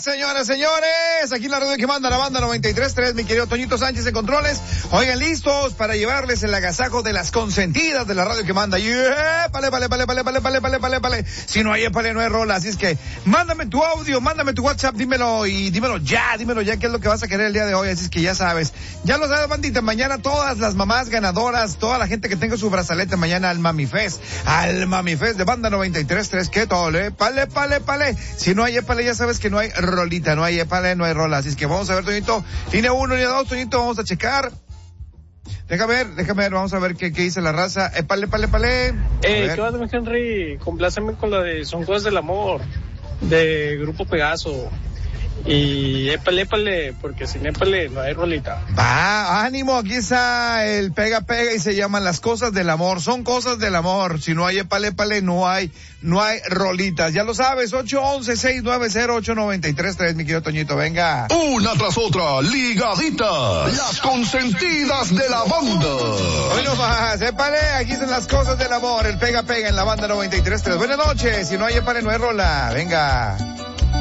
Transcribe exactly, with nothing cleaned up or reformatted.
señoras, señores, aquí en la radio que manda la banda noventa y tres punto tres, mi querido Toñito Sánchez en controles. Oigan, listos para llevarles el agasajo de las consentidas de la radio que manda. Yeah, pale, pale, pale, pale, pale, pale, pale, pale, pale. Si no hay pale, no hay rola. Así es que mándame tu audio, mándame tu WhatsApp, dímelo y dímelo ya, dímelo ya qué es lo que vas a querer el día de hoy. Así es que ya sabes. Ya lo sabes, bandita, mañana todas las mamás ganadoras, toda la gente que tenga su brazalete mañana al Mami Fest, al Mami Fest de banda noventa y tres punto tres, ¿qué tole? Pale, pale, pale. Si no hay épale, ya sabes que no hay rolita, no hay épale, no hay rola. Así es que vamos a ver, Toñito. Línea uno, línea dos, Toñito, vamos a checar. Déjame ver, déjame ver, vamos a ver qué, qué dice la raza. Épale, pale, pale. Eh, ¿qué onda, mi Henry? Compláceme con la de Son Cosas del Amor, de Grupo Pegaso. Y épale, épale, porque sin épale no hay rolita. Va, ánimo, aquí está el pega, pega y se llaman Las Cosas del Amor. Son cosas del amor. Si no hay épale, épale, no hay, no hay rolitas. Ya lo sabes, ocho once, seis nueve cero, ocho nueve tres tres, mi querido Toñito, venga. Una tras otra, ligaditas. Las consentidas de la banda. Hoy no más, épale, aquí son Las Cosas del Amor. El pega, pega en la banda noventa y tres punto tres. Buenas noches, si no hay épale, no hay rola. Venga.